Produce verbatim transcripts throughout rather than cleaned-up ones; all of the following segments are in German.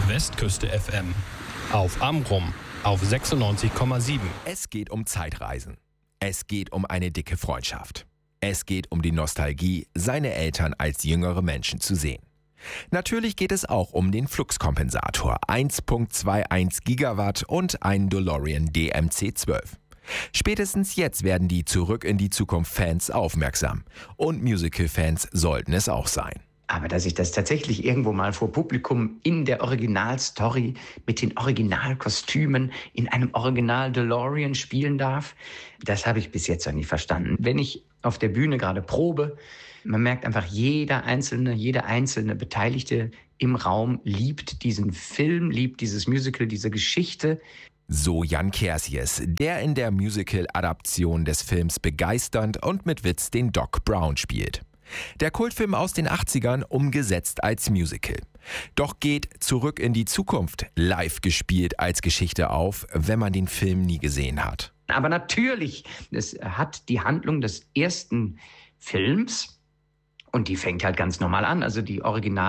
Westküste F M. Auf Amrum auf sechsundneunzig Komma sieben. Es geht um Zeitreisen. Es geht um eine dicke Freundschaft. Es geht um die Nostalgie, seine Eltern als jüngere Menschen zu sehen. Natürlich geht es auch um den Fluxkompensator, eins Komma einundzwanzig Gigawatt und einen DeLorean D M C zwölf. Spätestens jetzt werden die Zurück in die Zukunft-Fans aufmerksam. Und Musical-Fans sollten es auch sein. Aber dass ich das tatsächlich irgendwo mal vor Publikum in der Originalstory mit den Originalkostümen in einem Original DeLorean spielen darf, das habe ich bis jetzt noch nicht verstanden. Wenn ich auf der Bühne gerade probe, man merkt einfach, jeder einzelne, jede einzelne Beteiligte im Raum liebt diesen Film, liebt dieses Musical, diese Geschichte. So Jan Kersies, der in der Musical-Adaption des Films begeisternd und mit Witz den Doc Brown spielt. Der Kultfilm aus den achtzigern umgesetzt als Musical. Doch geht Zurück in die Zukunft live gespielt als Geschichte auf, wenn man den Film nie gesehen hat. Aber natürlich, es hat die Handlung des ersten Films und die fängt halt ganz normal an. Also die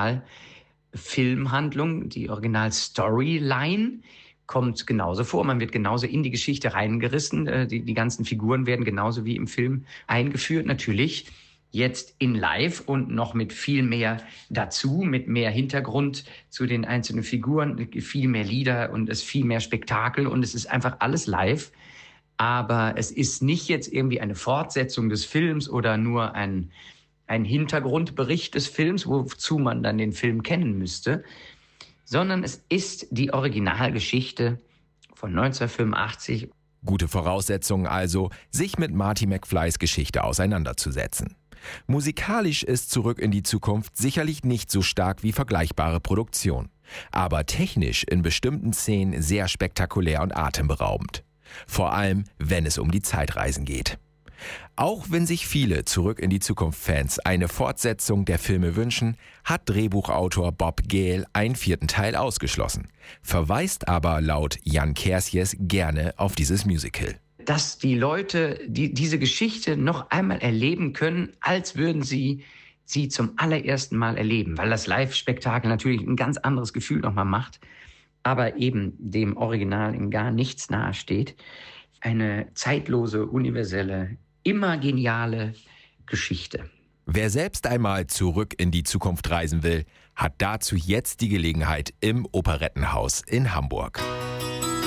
Originalfilmhandlung, die Originalstoryline kommt genauso vor. Man wird genauso in die Geschichte reingerissen. Die, die ganzen Figuren werden genauso wie im Film eingeführt. Natürlich jetzt in live und noch mit viel mehr dazu, mit mehr Hintergrund zu den einzelnen Figuren, viel mehr Lieder und es viel mehr Spektakel und es ist einfach alles live. Aber es ist nicht jetzt irgendwie eine Fortsetzung des Films oder nur ein, ein Hintergrundbericht des Films, wozu man dann den Film kennen müsste, sondern es ist die Originalgeschichte von neunzehnhundertfünfundachtzig. Gute Voraussetzungen also, sich mit Marty McFlys Geschichte auseinanderzusetzen. Musikalisch ist Zurück in die Zukunft sicherlich nicht so stark wie vergleichbare Produktionen, aber technisch in bestimmten Szenen sehr spektakulär und atemberaubend. Vor allem, wenn es um die Zeitreisen geht. Auch wenn sich viele Zurück in die Zukunft-Fans eine Fortsetzung der Filme wünschen, hat Drehbuchautor Bob Gale einen vierten Teil ausgeschlossen, verweist aber laut Jan Kersies gerne auf dieses Musical. Dass die Leute die, diese Geschichte noch einmal erleben können, als würden sie sie zum allerersten Mal erleben, weil das Live-Spektakel natürlich ein ganz anderes Gefühl nochmal macht, aber eben dem Original in gar nichts nahesteht. Eine zeitlose, universelle, immer geniale Geschichte. Wer selbst einmal zurück in die Zukunft reisen will, hat dazu jetzt die Gelegenheit im Operettenhaus in Hamburg.